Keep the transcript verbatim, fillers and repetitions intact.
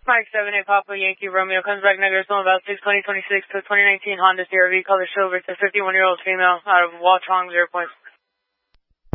Mike seven eight Papa Yankee Romeo comes back negative, someone about six twenty twenty-six to twenty nineteen Honda C R V, color silver, to fifty-one-year-old female out of Watchung, zero points.